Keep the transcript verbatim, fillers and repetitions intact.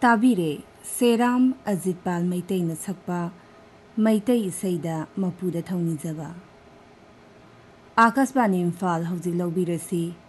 ताबीरे serum Ajitpal मैतैना सकपा Meitei इसैदा मपुदा थौनिजबा Akashvani Imphal हौजिक लौबिरसी